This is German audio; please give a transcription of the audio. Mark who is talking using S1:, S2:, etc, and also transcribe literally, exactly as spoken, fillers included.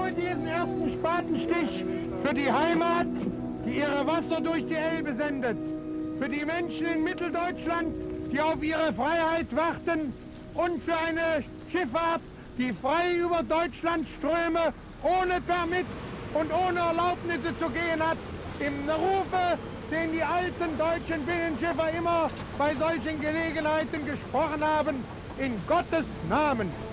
S1: heute ihren ersten Spatenstich für die Heimat, die ihre Wasser durch die Elbe sendet. Für die Menschen in Mitteldeutschland, die auf ihre Freiheit warten. Und für eine Schifffahrt, die frei über Deutschlandströme ohne Permits und ohne Erlaubnisse zu gehen hat. Im Rufe, den die alten deutschen Binnenschiffer immer bei solchen Gelegenheiten gesprochen haben, in Gottes Namen.